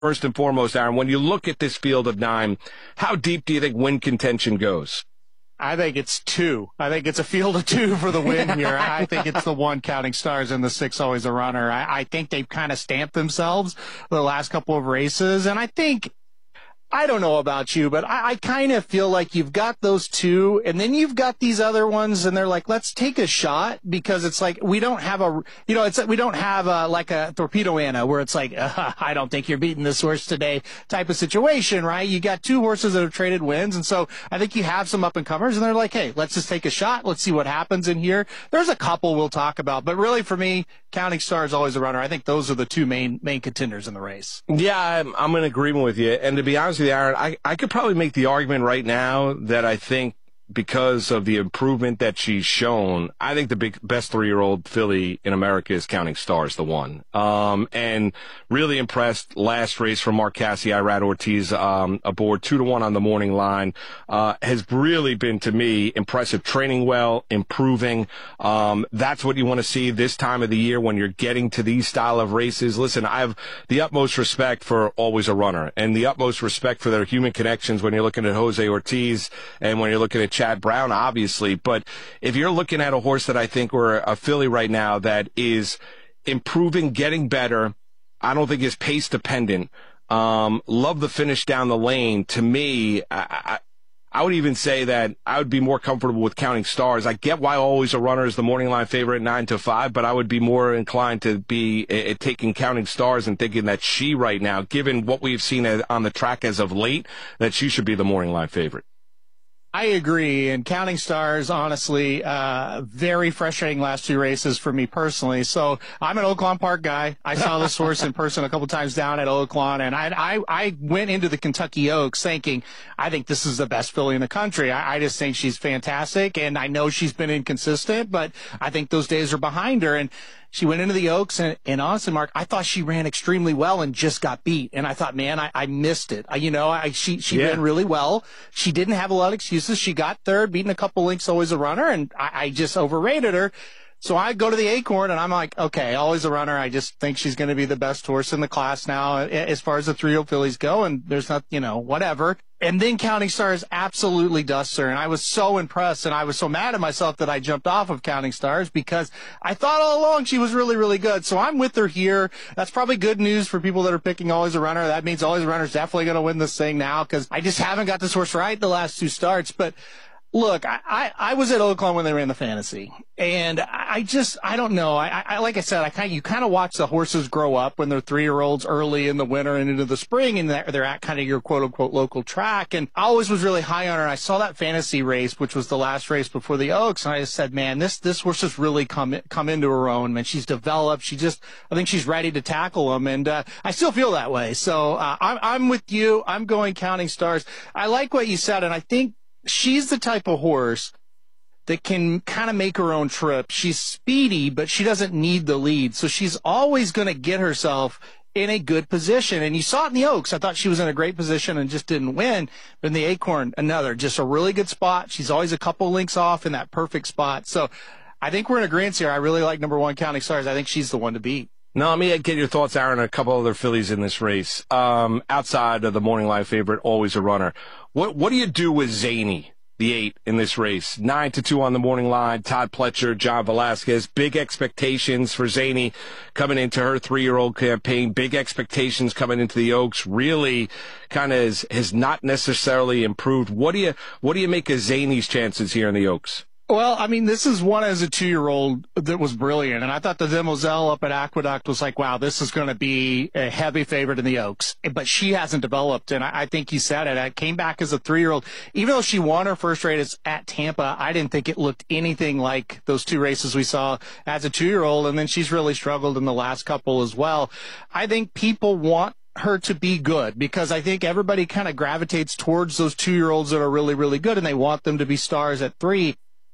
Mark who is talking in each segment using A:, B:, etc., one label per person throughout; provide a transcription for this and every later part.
A: First and foremost, Aaron, when you look at this field of 9, how deep do you think win contention goes?
B: I think it's 2. I think it's a field of 2 for the win here. I think it's the 1 Counting Stars and the 6 Always a Runner. I think they've kind of stamped themselves the last couple of races. And I don't know about you, but I kind of feel like you've got those 2, and then you've got these other ones, and they're like, let's take a shot, because it's like we don't have we don't have like a Torpedo Anna where it's like, I don't think you're beating this horse today type of situation, right? You got 2 horses that have traded wins, and so I think you have some up-and-comers, and they're like, hey, let's just take a shot. Let's see what happens in here. There's a couple we'll talk about, but really for me, Counting Stars, Always a Runner. I think those are the 2 main contenders in the race.
A: Yeah, I'm in agreement with you. And to be honest with you, Aaron, I could probably make the argument right now that I think because of the improvement that she's shown, I think the best 3-year-old filly in America is Counting Stars, the one. And really impressed last race from Mark Casse, Irad Ortiz, aboard 2-1 on the morning line. Has really been, to me, impressive. Training well, improving. That's what you want to see this time of the year when you're getting to these style of races. Listen, I have the utmost respect for Always a Runner and the utmost respect for their human connections when you're looking at Jose Ortiz and when you're looking at Chad Brown, obviously. But if you're looking at a horse that I think we're a filly right now that is improving, getting better, I don't think is pace dependent. Love the finish down the lane. To me, I would even say that I would be more comfortable with Counting Stars. I get why Always a Runner is the morning line favorite 9-5, but I would be more inclined to be taking Counting Stars and thinking that she right now, given what we've seen on the track as of late, that she should be the morning line favorite.
B: I agree, and Counting Stars, honestly, very frustrating last 2 races for me personally. So I'm an Oaklawn Park guy. I saw this horse in person a couple times down at Oaklawn, and I went into the Kentucky Oaks thinking, I think this is the best filly in the country. I just think she's fantastic, and I know she's been inconsistent, but I think those days are behind her. And she went into the Oaks, and honestly, Mark, I thought she ran extremely well and just got beat. And I thought, man, I missed it. She ran really well. She didn't have a lot of excuses. She got third, beating a couple lengths, Always a Runner, and I just overrated her. So I go to the Acorn, and I'm like, okay, Always a Runner. I just think she's going to be the best horse in the class now as far as the 3-year-old fillies go, and there's not, whatever. And then Counting Stars absolutely dusts her, and I was so impressed, and I was so mad at myself that I jumped off of Counting Stars because I thought all along she was really, really good. So I'm with her here. That's probably good news for people that are picking Always a Runner. That means Always a Runner is definitely going to win this thing now because I just haven't got this horse right the last 2 starts. But look, I was at Oaklawn when they ran the Fantasy, and I don't know. Like I said, you kind of watch the horses grow up when they're 3-year-olds early in the winter and into the spring, and they're at kind of your quote unquote local track. And I always was really high on her. And I saw that Fantasy race, which was the last race before the Oaks, and I just said, man, this horse has really come into her own. Man, she's developed. I think she's ready to tackle them, and I still feel that way. So I'm with you. I'm going Counting Stars. I like what you said, and I think she's the type of horse that can kind of make her own trip. She's speedy, but she doesn't need the lead. So she's always going to get herself in a good position. And you saw it in the Oaks. I thought she was in a great position and just didn't win. But in the Acorn, just a really good spot. She's always a couple links off in that perfect spot. So I think we're in agreement here. I really like number 1 Counting Stars. I think she's the one to beat.
A: Now, let me get your thoughts, Aaron, on a couple other fillies in this race. Outside of the morning line favorite, Always a Runner. What do you do with Zany, the 8, in this race? 9-2 on the morning line. Todd Pletcher, John Velasquez. Big expectations for Zany coming into her 3-year-old campaign. Big expectations coming into the Oaks. Really kind of has not necessarily improved. What do you make of Zany's chances here in the Oaks?
B: Well, I mean, this is one as a 2-year-old that was brilliant. And I thought the Demoiselle up at Aqueduct was like, wow, this is going to be a heavy favorite in the Oaks. But she hasn't developed. And I think you said it. I came back as a 3-year-old. Even though she won her first race at Tampa, I didn't think it looked anything like those 2 races we saw as a 2-year-old. And then she's really struggled in the last couple as well. I think people want her to be good because I think everybody kind of gravitates towards those 2-year-olds that are really, really good, and they want them to be stars at 3.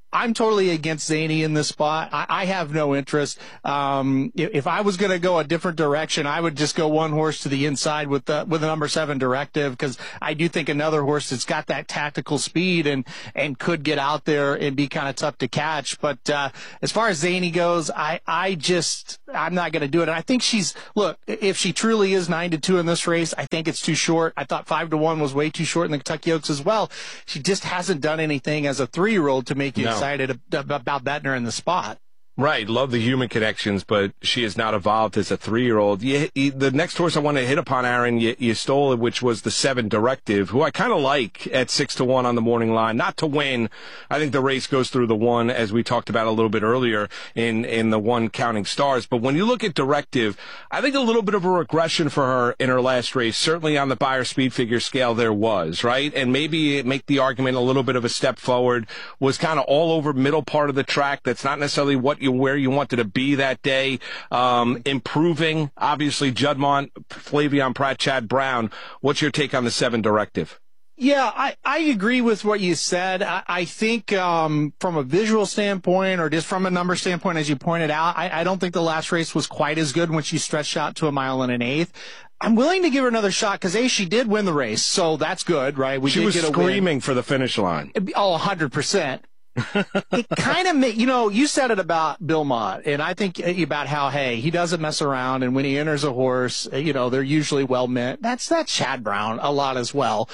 B: I'm totally against Zany in this spot. I have no interest. If I was going to go a different direction, I would just go one horse to the inside with the number 7 Directive, because I do think another horse that's got that tactical speed and could get out there and be kind of tough to catch. But as far as Zany goes, I'm not going to do it. And I think look, if she truly is 9-2 in this race, I think it's too short. I thought 5-1 was way too short in the Kentucky Oaks as well. She just hasn't done anything as a 3-year-old to make you excited about betting her in the spot.
A: Right, love the human connections, but she has not evolved as a 3-year-old. The next horse I want to hit upon, Aaron, you stole it, which was the 7 Directive, who I kind of like at 6-1 on the morning line. Not to win. I think the race goes through the 1, as we talked about a little bit earlier in the 1 Counting Stars. But when you look at Directive, I think a little bit of a regression for her in her last race. Certainly on the Beyer speed figure scale there was, right? And maybe make the argument a little bit of a step forward. Was kind of all over middle part of the track. That's not necessarily where you wanted to be that day. Improving, obviously, Juddmonte, Flavien Prat, Chad Brown. What's your take on the 7 Directive?
B: Yeah, I agree with what you said. I think from a visual standpoint, or just from a number standpoint, as you pointed out, I don't think the last race was quite as good when she stretched out to 1 1/8 miles. I'm willing to give her another shot because, she did win the race, so that's good, right?
A: She was screaming for the finish line.
B: Oh, 100%. It kind of you said it about Bill Mott, and I think about how, he doesn't mess around, and when he enters a horse, they're usually well meant. That's Chad Brown a lot as well.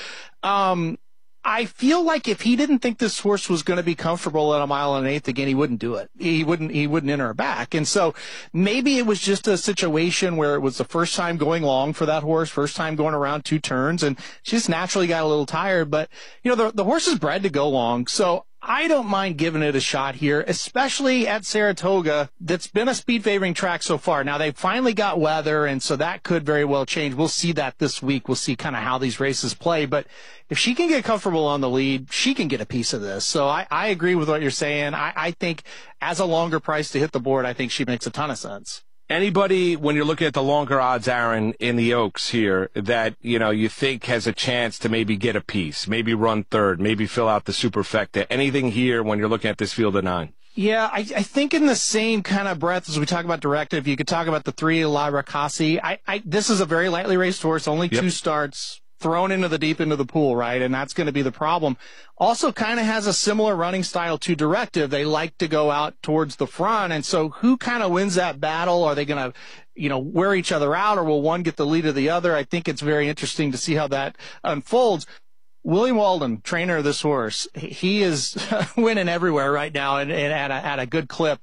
B: I feel like if he didn't think this horse was going to be comfortable at 1 1/8 miles again, he wouldn't do it. He wouldn't enter her back. And so maybe it was just a situation where it was the first time going long for that horse, first time going around 2 turns, and she just naturally got a little tired. But, the horse is bred to go long. So I don't mind giving it a shot here, especially at Saratoga. That's been a speed favoring track so far. Now, they finally got weather, and so that could very well change. We'll see that this week. We'll see kind of how these races play. But if she can get comfortable on the lead, she can get a piece of this. So I agree with what you're saying. I think as a longer price to hit the board, I think she makes a ton of sense.
A: Anybody, when you're looking at the longer odds, Aaron, in the Oaks here, that, you think has a chance to maybe get a piece, maybe run third, maybe fill out the superfecta, anything here when you're looking at this field of 9?
B: Yeah, I think in the same kind of breath as we talk about Directive, you could talk about the 3 La Ricassi. This is a very lightly raced horse, only 2 starts, thrown into the deep end of the pool, right? And that's going to be the problem. Also kind of has a similar running style to Directive. They like to go out towards the front. And so who kind of wins that battle? Are they going to, wear each other out, or will one get the lead of the other? I think it's very interesting to see how that unfolds. William Walden, trainer of this horse, he is winning everywhere right now and at a good clip.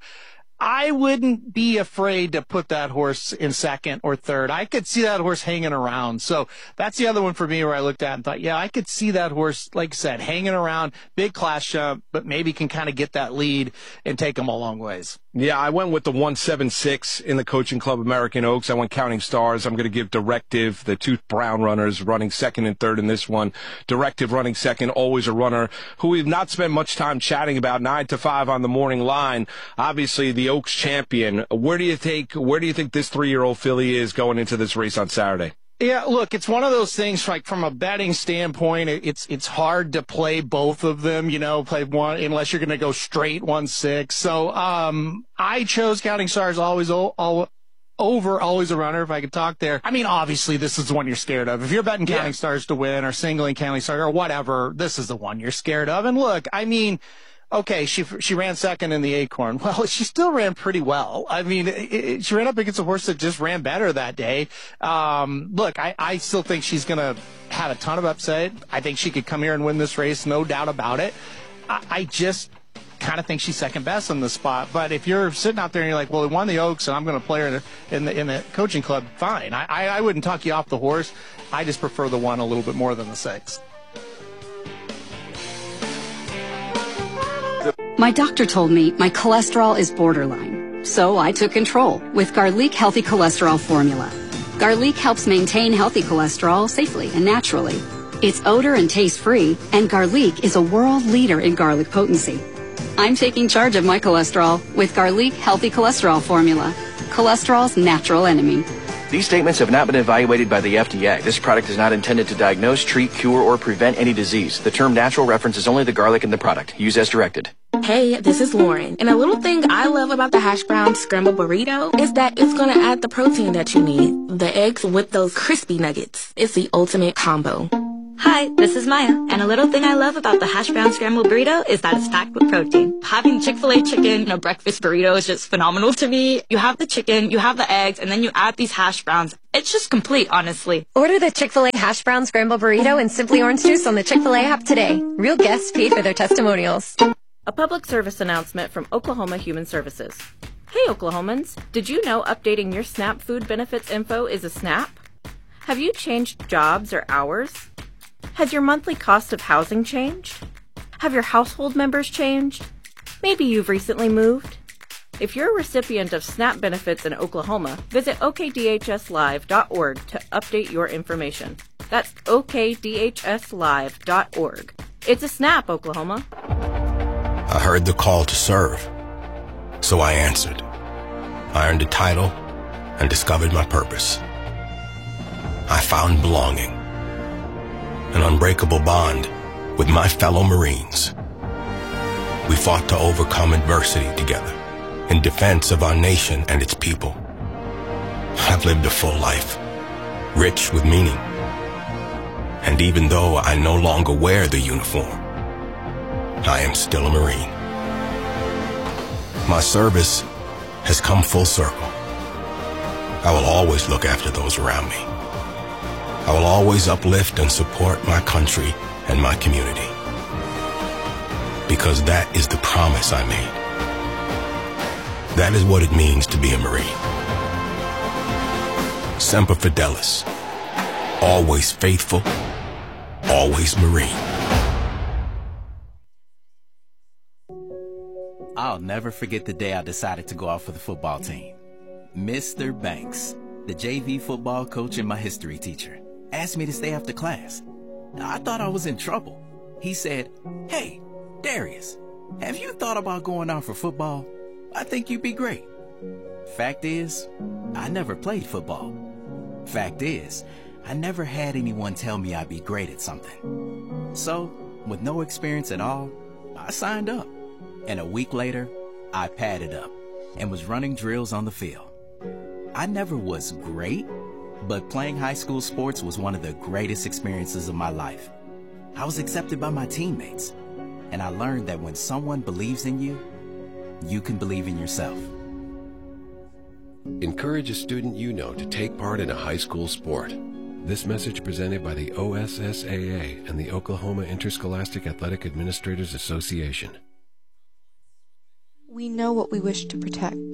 B: I wouldn't be afraid to put that horse in second or third. I could see that horse hanging around. So that's the other one for me where I looked at and thought, I could see that horse, like I said, hanging around, big class jump, but maybe can kind of get that lead and take them a long ways.
A: Yeah, I went with the 176 in the Coaching Club American Oaks. I went Counting Stars. I'm going to give Directive, the 2 Brown runners, running second and third in this one. Directive running second, always a runner who we've not spent much time chatting about, 9-5 on the morning line. Obviously, the Oaks champion. Where do you think this 3-year-old filly is going into this race on Saturday?
B: Yeah, look, it's one of those things, like from a betting standpoint, it's hard to play both of them, play one unless you're going to go straight 1-6. So I chose Counting Stars always over always a runner, if I could talk there. I mean, obviously, this is the one you're scared of. If you're betting Counting Stars to win or singling Counting Stars or whatever, this is the one you're scared of. And look, I mean, okay, she ran second in the Acorn. Well, she still ran pretty well. I mean, she ran up against a horse that just ran better that day. Look, I still think she's going to have a ton of upside. I think she could come here and win this race, no doubt about it. I just kind of think she's second best in the spot. But if you're sitting out there and you're like, well, we won the Oaks and I'm going to play her in the Coaching Club, fine. I wouldn't talk you off the horse. I just prefer the 1 a little bit more than the 6.
C: My doctor told me my cholesterol is borderline, so I took control with Garlic Healthy Cholesterol Formula. Garlic helps maintain healthy cholesterol safely and naturally. It's odor and taste-free, and Garlic is a world leader in garlic potency. I'm taking charge of my cholesterol with Garlic Healthy Cholesterol Formula, cholesterol's natural enemy.
D: These statements have not been evaluated by the FDA. This product is not intended to diagnose, treat, cure, or prevent any disease. The term natural references only the garlic in the product. Use as directed.
E: Hey, this is Lauren. And a little thing I love about the hash brown scramble burrito is that it's going to add the protein that you need. The eggs with those crispy nuggets. It's the ultimate combo.
F: Hi, this is Maya, and a little thing I love about the hash brown scrambled burrito is that it's packed with protein. Having Chick-fil-A chicken in a breakfast burrito is just phenomenal to me. You have the chicken, you have the eggs, and then you add these hash browns. It's just complete, honestly.
G: Order the Chick-fil-A hash brown scrambled burrito and Simply Orange Juice on the Chick-fil-A app today. Real guests paid for their testimonials.
H: A public service announcement from Oklahoma Human Services. Hey, Oklahomans, did you know updating your SNAP food benefits info is a SNAP? Have you changed jobs or hours? Has your monthly cost of housing changed? Have your household members changed? Maybe you've recently moved. If you're a recipient of SNAP benefits in Oklahoma, visit okdhslive.org to update your information. That's okdhslive.org. It's a SNAP, Oklahoma.
I: I heard the call to serve, so I answered. I earned a title and discovered my purpose. I found belonging, an unbreakable bond with my fellow Marines. We fought to overcome adversity together in defense of our nation and its people. I've lived a full life, rich with meaning. And even though I no longer wear the uniform, I am still a Marine. My service has come full circle. I will always look after those around me. I will always uplift and support my country and my community. Because that is the promise I made. That is what it means to be a Marine. Semper Fidelis. Always faithful, always Marine.
J: I'll never forget the day I decided to go out for the football team. Mr. Banks, the JV football coach and my history teacher, asked me to stay after class. I thought I was in trouble. He said, "Hey, Darius, have you thought about going out for football? I think you'd be great." Fact is, I never played football. Fact is, I never had anyone tell me I'd be great at something. So, with no experience at all, I signed up. And a week later, I padded up and was running drills on the field. I never was great, but playing high school sports was one of the greatest experiences of my life. I was accepted by my teammates, and I learned that when someone believes in you, you can believe in yourself.
K: Encourage a student you know to take part in a high school sport. This message presented by the OSSAA and the Oklahoma Interscholastic Athletic Administrators Association.
L: We know what we wish to protect.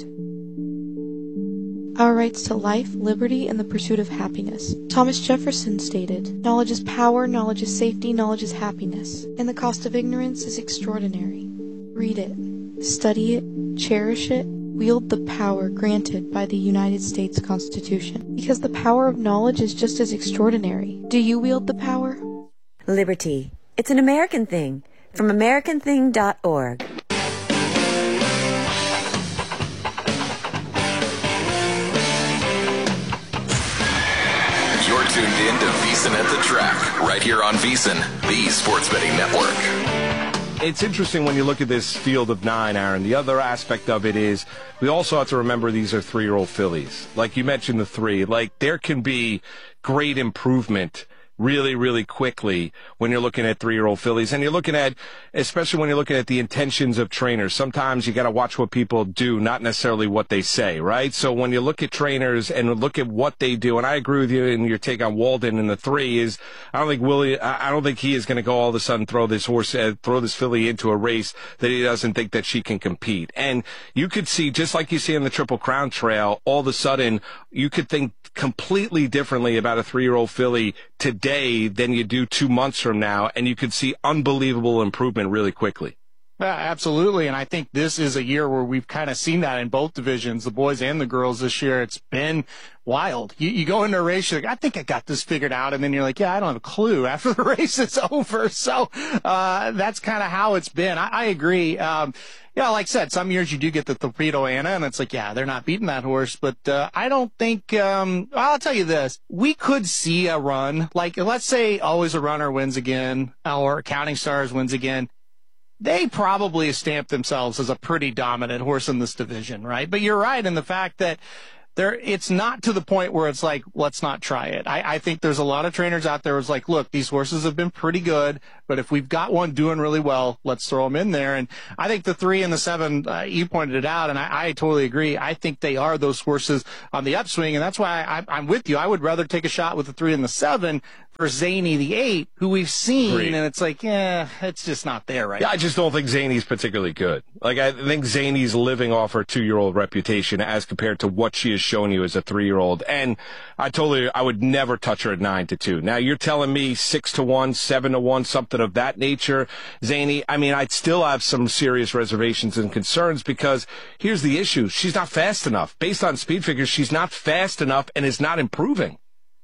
L: Our rights to life, liberty, and the pursuit of happiness. Thomas Jefferson stated, "Knowledge is power, knowledge is safety, knowledge is happiness, and the cost of ignorance is extraordinary." Read it, study it, cherish it, wield the power granted by the United States Constitution, because the power of knowledge is just as extraordinary. Do you wield the power?
M: Liberty. It's an American thing. From AmericanThing.org.
N: You're tuned in to VEASAN at the Track, right here on VEASAN, the sports betting network.
A: It's interesting when you look at this field of 9, Aaron. The other aspect of it is we also have to remember these are 3-year-old fillies. Like you mentioned the 3. Like there can be great improvement really, really quickly when you're looking at 3-year-old fillies. And you're looking at, especially when you're looking at the intentions of trainers, sometimes you got to watch what people do, not necessarily what they say, right? So when you look at trainers and look at what they do, and I agree with you in your take on Walden and the 3 is, I don't think he is going to go all of a sudden throw this filly into a race that he doesn't think that she can compete. And you could see, just like you see in the Triple Crown Trail, all of a sudden you could think completely differently about a 3-year-old filly today than you do 2 months from now, and you could see unbelievable improvement really quickly.
B: Absolutely, and I think this is a year where we've kind of seen that in both divisions, the boys and the girls this year. It's been wild. You go into a race, you're like, I think I got this figured out, and then you're like, yeah, I don't have a clue after the race is over. So that's kind of how it's been. I agree. Yeah, like I said, some years you do get the Torpedo Anna, and it's like, yeah, they're not beating that horse. But I don't think, I'll tell you this, we could see a run. Like, let's say Always a Runner wins again, or Counting Stars wins again. They probably stamped themselves as a pretty dominant horse in this division, right? But you're right in the fact that it's not to the point where it's like, let's not try it. I think there's a lot of trainers out there who's like, look, these horses have been pretty good, but if we've got one doing really well, let's throw them in there. And I think the 3 and the 7, you pointed it out, and I totally agree. I think they are those horses on the upswing, and that's why I'm with you. I would rather take a shot with the 3 and the 7 for Zany the 8, who we've seen,
A: Great.
B: And it's like, it's just not there right now.
A: I just don't think Zany's particularly good. Like, I think Zany's living off her 2-year-old reputation as compared to what she has shown you as a 3-year-old. And I would never touch her at 9-2. Now, you're telling me 6-1, 7-1, something of that nature, Zany. I mean, I'd still have some serious reservations and concerns because here's the issue. She's not fast enough. Based on speed figures, she's not fast enough and is not improving.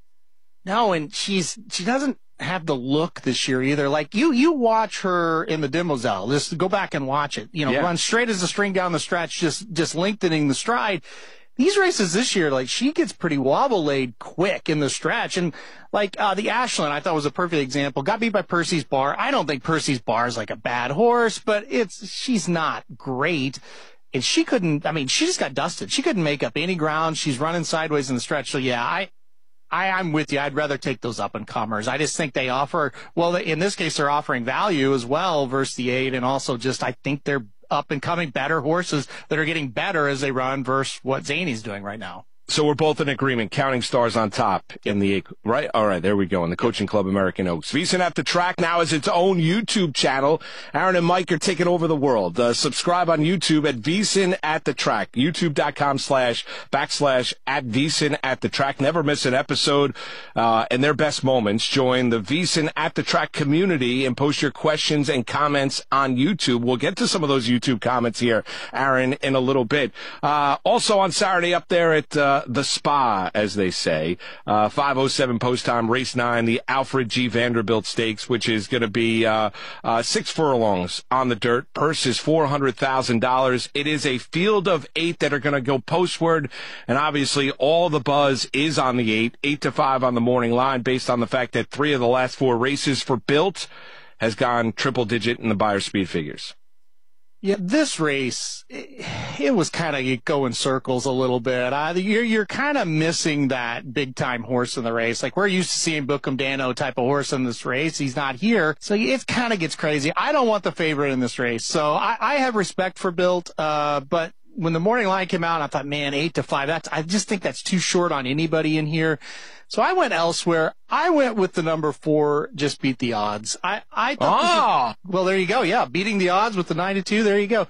B: No, and she doesn't have the look this year either. Like you watch her in the Demoiselle. Just go back and watch it. Run straight as a string down the stretch, just lengthening the stride. These races this year, like, she gets pretty wobble-laid quick in the stretch. And, like, the Ashland, I thought was a perfect example. Got beat by Percy's Bar. I don't think Percy's Bar is, like, a bad horse, but she's not great. And she just got dusted. She couldn't make up any ground. She's running sideways in the stretch. So, yeah, I'm with you. I'd rather take those up-and-comers. I just think they offer, well, in this case, they're offering value as well versus the 8. And also just, I think they're up-and-coming better horses that are getting better as they run versus what Zany's doing right now.
A: So we're both in agreement. Counting Stars on top in the 8, right? All right, there we go. In the Coaching Club American Oaks. VSiN At the Track now has its own YouTube channel. Aaron and Mike are taking over the world. Subscribe on YouTube at VSiN At the Track. YouTube.com//@VSiN At the Track. Never miss an episode and their best moments. Join the VSiN At the Track community and post your questions and comments on YouTube. We'll get to some of those YouTube comments here, Aaron, in a little bit. Also on Saturday up there at the Spa, as they say, 5:07 post time, race 9, the Alfred G. Vanderbilt Stakes, which is going to be 6 furlongs on the dirt. Purse is $400,000. It is a field of 8 that are going to go postward, and obviously all the buzz is on the 8-5 on the morning line, based on the fact that 3 of the last 4 races for Bilt has gone triple digit in the buyer speed figures.
B: Yeah, this race, it was kind of going circles a little bit. You're kind of missing that big-time horse in the race. Like, we're used to seeing Bookham Dano type of horse in this race. He's not here, so it kind of gets crazy. I don't want the favorite in this race, so I have respect for Bilt, but when the morning line came out, I thought, man, 8-5, I just think that's too short on anybody in here. So I went elsewhere. I went with the number 4, Just Beat the Odds. I thought well, there you go. Yeah, beating the odds with the 9-2. There you go.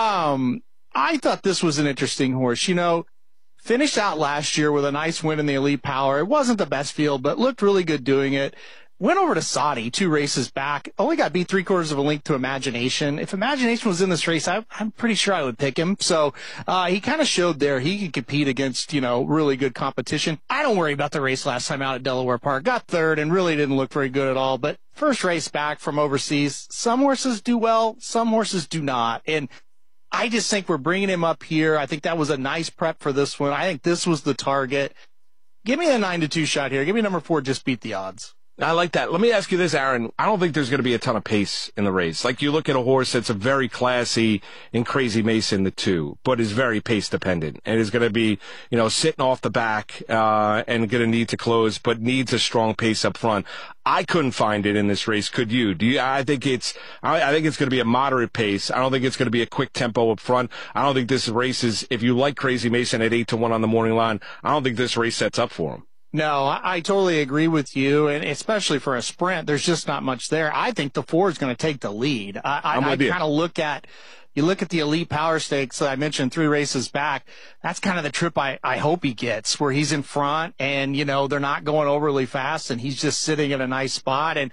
B: I thought this was an interesting horse. Finished out last year with a nice win in the Elite Power. It wasn't the best field, but looked really good doing it. Went over to Saudi 2 races back. Only got beat 3/4 of a length to Imagination. If Imagination was in this race, I'm pretty sure I would pick him. So he kind of showed there he could compete against, really good competition. I don't worry about the race last time out at Delaware Park. Got 3rd and really didn't look very good at all. But first race back from overseas, some horses do well, some horses do not. And I just think we're bringing him up here. I think that was a nice prep for this one. I think this was the target. Give me a 9-2 shot here. Give me number 4, Just Beat the Odds.
A: I like that. Let me ask you this, Aaron. I don't think there's going to be a ton of pace in the race. Like, you look at a horse that's a very classy in Crazy Mason, the 2, but is very pace dependent and is going to be, sitting off the back and going to need to close, but needs a strong pace up front. I couldn't find it in this race. Could you? I think it's going to be a moderate pace. I don't think it's going to be a quick tempo up front. I don't think this race is, if you like Crazy Mason at 8-1 on the morning line, I don't think this race sets up for him.
B: No, I totally agree with you, and especially for a sprint, there's just not much there. I think the 4 is going to take the lead. I kind of look at, you look at the Elite Power Stakes that I mentioned 3 races back, that's kind of the trip I hope he gets, where he's in front and, they're not going overly fast and he's just sitting in a nice spot. And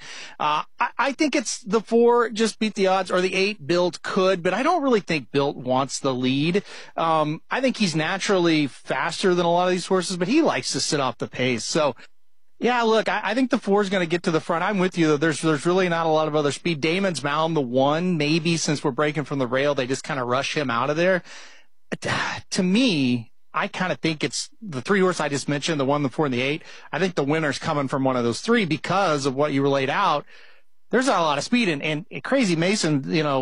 B: I think it's the 4 just beat the odds, or the 8 Built could, but I don't really think Built wants the lead. I think he's naturally faster than a lot of these horses, but he likes to sit off the pace. So, yeah, look, I think the 4 is going to get to the front. I'm with you, though. There's really not a lot of other speed. Damon's Mound, the 1, maybe since we're breaking from the rail, they just kind of rush him out of there. To me, I kind of think it's the 3 horse I just mentioned, the 1, the 4, and the 8. I think the winner's coming from one of those 3 because of what you laid out. There's not a lot of speed, and Crazy Mason,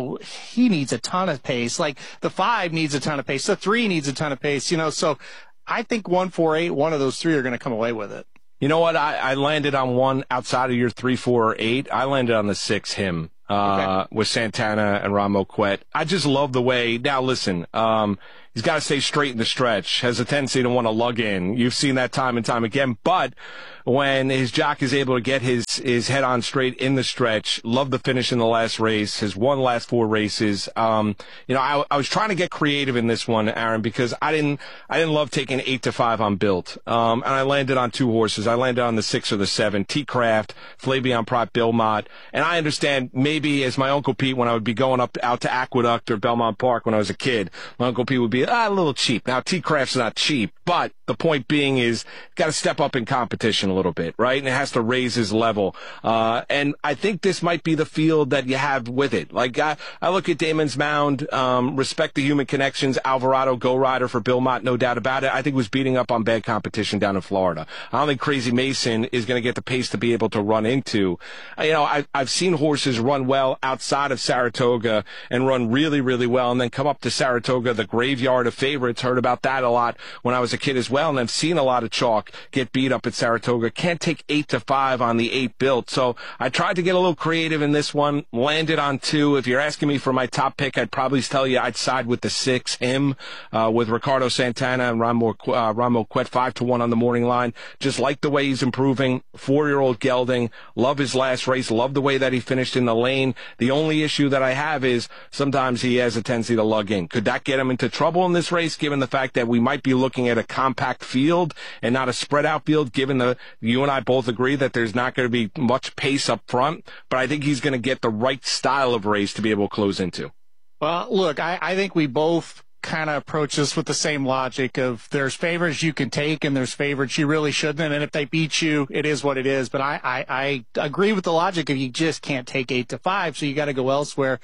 B: he needs a ton of pace. Like the 5 needs a ton of pace. The 3 needs a ton of pace, so I think 1, 4, 8, one of those 3 are going to come away with it.
A: You know what? I landed on one outside of your 3, 4, or 8. I landed on the 6, him, with Santana and Ron Moquett. I just love the way. Now, listen, he's got to stay straight in the stretch. Has a tendency to want to lug in. You've seen that time and time again. But when his jock is able to get his head on straight in the stretch, love the finish in the last race, has won last 4 races. I was trying to get creative in this one, Aaron, because I didn't love taking 8 to 5 on Built. And I landed on 2 horses. I landed on the 6 or the 7, T-Craft, Flavien Prat, Bilmont. And I understand maybe as my Uncle Pete, when I would be going out to Aqueduct or Belmont Park when I was a kid, my Uncle Pete would be a little cheap. Now, T-Craft's not cheap, but the point being is got to step up in competition a little bit, right? And it has to raise his level. And I think this might be the field that you have with it. Like, I look at Damon's Mound, respect the human connections, Alvarado, Go Rider for Bilmont, no doubt about it. I think was beating up on bad competition down in Florida. I don't think Crazy Mason is going to get the pace to be able to run into. I've seen horses run well outside of Saratoga and run really, really well, and then come up to Saratoga, the graveyard of favorites. Heard about that a lot when I was a kid as well, and I've seen a lot of chalk get beat up at Saratoga. Can't take 8 to 5 on the 8 Built. So I tried to get a little creative in this one, landed on 2. If you're asking me for my top pick, I'd probably tell you I'd side with the 6, him, with Ricardo Santana and Ron Moquett, 5 to 1 on the morning line. Just like the way he's improving. 4-year-old gelding. Love his last race. Love the way that he finished in the lane. The only issue that I have is sometimes he has a tendency to lug in. Could that get him into trouble in this race, given the fact that we might be looking at a compact field and not a spread out field, given you and I both agree that there's not going to be much pace up front, but I think he's going to get the right style of race to be able to close into.
B: Well, look, I think we both kind of approach this with the same logic of there's favorites you can take and there's favorites you really shouldn't, and if they beat you, it is what it is. But I agree with the logic of you just can't take 8 to 5, so you got to go elsewhere.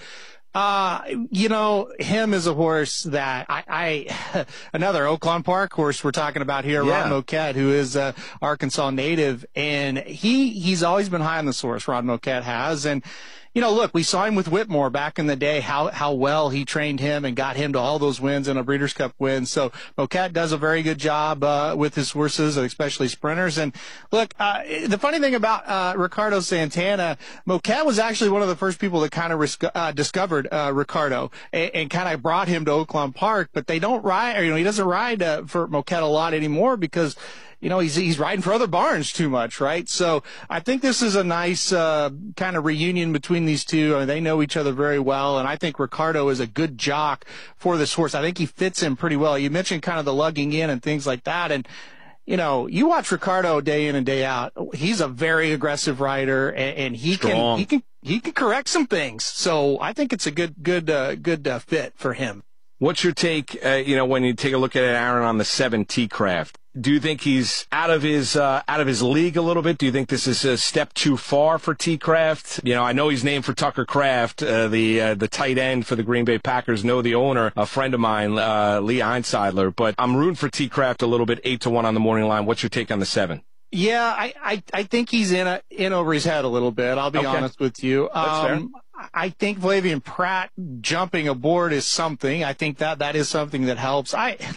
B: Him is a horse that another Oaklawn Park horse we're talking about here,
A: yeah.
B: Ron Moquett, who is a Arkansas native, and he's always been high on the horse, Ron Moquett has. And look, we saw him with Whitmore back in the day, how well he trained him and got him to all those wins and a Breeders' Cup win. So Moquett does a very good job with his horses, especially sprinters. And look, the funny thing about Ricardo Santana, Moquett was actually one of the first people that kind of discovered Ricardo and kind of brought him to Oaklawn Park. But they don't ride, he doesn't ride for Moquett a lot anymore because he's riding for other barns too much, right? So I think this is a nice kind of reunion between these two. I mean, they know each other very well, and I think Ricardo is a good jock for this horse. I think he fits in pretty well. You mentioned kind of the lugging in and things like that, and you watch Ricardo day in and day out. He's a very aggressive rider, and he can correct some things. So I think it's a good fit for him.
A: What's your take, when you take a look at it, Aaron, on the 7 T-Craft? Do you think he's out of his league a little bit? Do you think this is a step too far for T-Craft? I know he's named for Tucker Kraft, the tight end for the Green Bay Packers. Know the owner, a friend of mine, Lee Einseidler. But I'm rooting for T-Craft a little bit, 8 to 1 on the morning line. What's your take on the 7?
B: Yeah, I think he's in over his head a little bit. I'll be honest with you.
A: That's fair.
B: I think Flavien Prat jumping aboard is something. I think that is something that helps.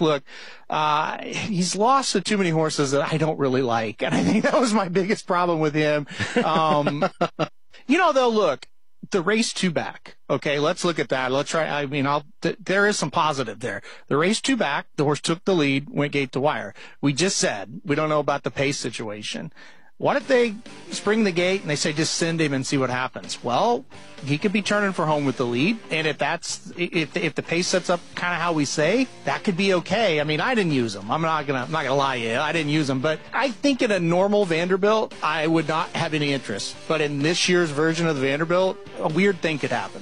B: He's lost to too many horses that I don't really like, and I think that was my biggest problem with him. Though, look, the race 2 back. Okay, let's look at that. Let's try. There is some positive there. The race 2 back, the horse took the lead, went gate to wire. We just said we don't know about the pace situation. What if they spring the gate and they say just send him and see what happens? Well, he could be turning for home with the lead, and if the pace sets up kind of how we say, that could be okay. I mean, I didn't use him. I'm not gonna lie to you. I didn't use him, but I think in a normal Vanderbilt, I would not have any interest. But in this year's version of the Vanderbilt, a weird thing could happen.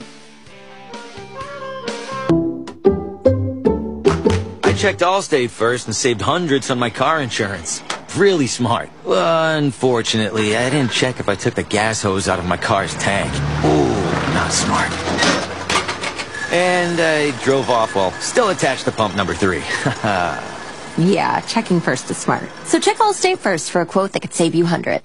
O: I checked Allstate first and saved hundreds on my car insurance. Really smart. Unfortunately, I didn't check if I took the gas hose out of my car's tank. Ooh, not smart. And I drove off while still attached to pump number 3.
G: Yeah, checking first is smart. So check Allstate first for a quote that could save you hundreds.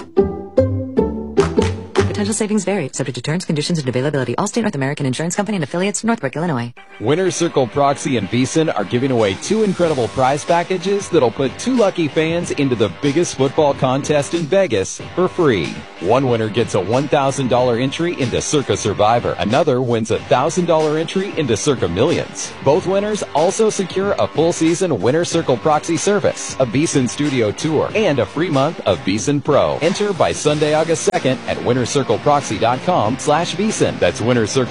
P: Potential savings vary, subject to terms, conditions, and availability. Allstate North American Insurance Company and affiliates, Northbrook, Illinois.
Q: Winner Circle Proxy and VSiN are giving away 2 incredible prize packages that'll put 2 lucky fans into the biggest football contest in Vegas for free. One winner gets a $1,000 entry into Circa Survivor. Another wins a $1,000 entry into Circa Millions. Both winners also secure a full season Winner Circle Proxy service, a VSiN studio tour, and a free month of VSiN Pro. Enter by Sunday, August 2nd at winnercircleproxy.com/VSiN. That's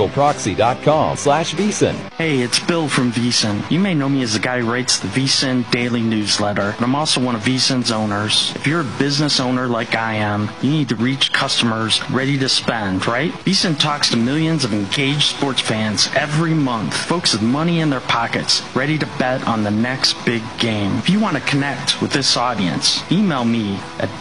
Q: winnercircleproxy.com/VSiN.
R: Hey, it's Bill from VSiN. You may know me as the guy who writes the VSiN Daily Newsletter, but I'm also one of VSiN's owners. If you're a business owner like I am, you need to reach customers ready to spend, right? VSiN talks to millions of engaged sports fans every month, folks with money in their pockets, ready to bet on the next big game. If you want to connect with this audience, email me at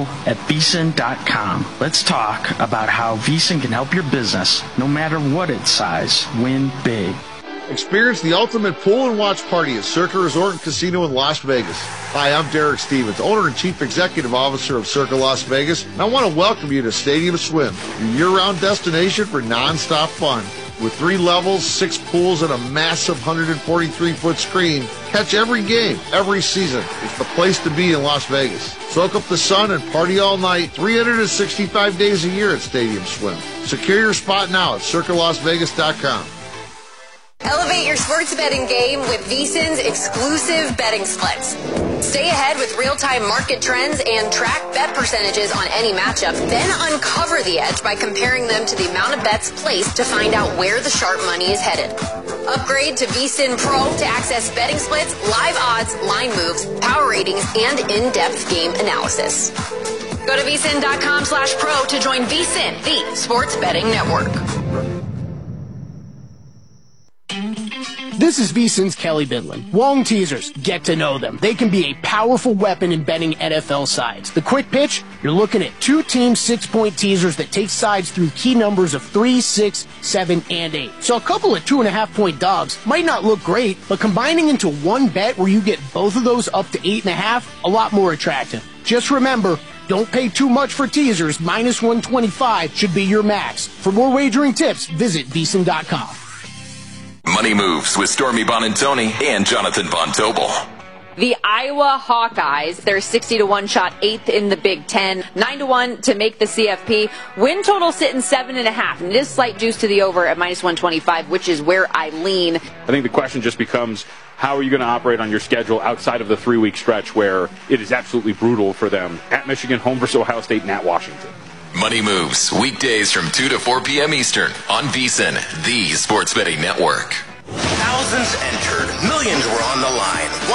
R: bill@vsin.com. Let's talk about how VSiN can help your business, no matter what its size, win big.
S: Experience the ultimate pool and watch party at Circa Resort and Casino in Las Vegas. Hi, I'm Derek Stevens, owner and chief executive officer of Circa Las Vegas, and I want to welcome you to Stadium Swim, your year-round destination for non-stop fun. With 3 levels, 6 pools, and a massive 143-foot screen, catch every game, every season. It's the place to be in Las Vegas. Soak up the sun and party all night, 365 days a year at Stadium Swim. Secure your spot now at circalasvegas.com.
T: Elevate your sports betting game with VSiN's exclusive betting splits. Stay ahead with real-time market trends and track bet percentages on any matchup, then uncover the edge by comparing them to the amount of bets placed to find out where the sharp money is headed. Upgrade to VSiN Pro to access betting splits, live odds, line moves, power ratings, and in-depth game analysis. Go to vsin.com/pro to join VSiN, the sports betting network.
U: This is VSiN's Kelly Bidlin. Wong teasers, get to know them. They can be a powerful weapon in betting NFL sides. The quick pitch, you're looking at 2 team 6-point teasers that take sides through key numbers of 3, 6, 7, and 8. So a couple of 2.5-point dogs might not look great, but combining into one bet where you get both of those up to 8.5, a lot more attractive. Just remember, don't pay too much for teasers. -125 should be your max. For more wagering tips, visit VSiN.com.
N: Money Moves with Stormy Bonantoni and Jonathan Von Tobel.
V: The Iowa Hawkeyes, they're 60-1 shot 8th in the Big Ten, 9-1 to make the CFP. Win total sitting 7.5, and it is slight juice to the over at -125, which is where I lean.
W: I think the question just becomes, how are you going to operate on your schedule outside of the 3-week stretch where it is absolutely brutal for them? At Michigan, home versus Ohio State, and at Washington.
N: Money Moves, weekdays from 2 to 4 p.m. Eastern on VSiN, the sports betting network.
I: Thousands entered, millions were on the line.